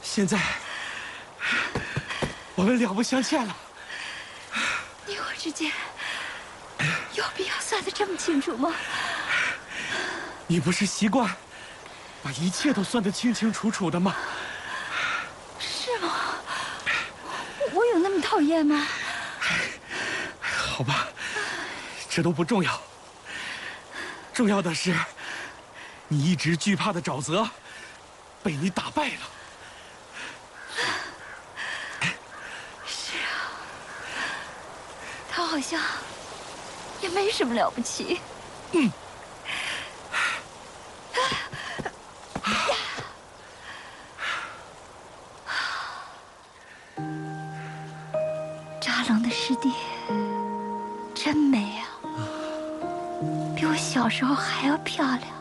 现在我们两不相欠了。 你我之间有必要算得这么清楚吗？ 你不是习惯把一切都算得清清楚楚的吗？ 是吗？我有那么讨厌吗？ 好吧，这都不重要。重要的是，你一直惧怕的沼泽被你打败了。 是啊，他好像也没什么了不起。扎冷的湿地真美啊，比我小时候还要漂亮。